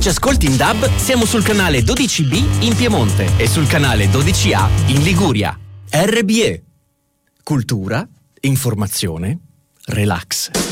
Ci ascolti in DAB? Siamo sul canale 12B in Piemonte e sul canale 12A in Liguria. RBE. Cultura, informazione, relax.